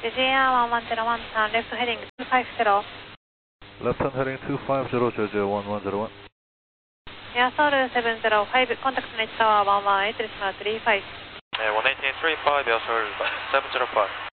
JJR 1101 turn left heading 250. Left hand heading 250, JJ 1101. Air Seoul 705, contact net tower 118, decimal 35. 네, 118.35, Air Seoul 705.